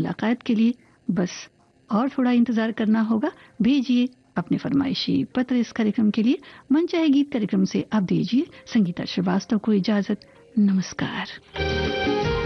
मुलाकात के लिए बस और थोड़ा इंतजार करना होगा। भेजिए अपने फरमाइशी पत्र इस कार्यक्रम के लिए। मनचाहे गीत कार्यक्रम से आप दीजिए संगीता श्रीवास्तव को इजाजत। नमस्कार।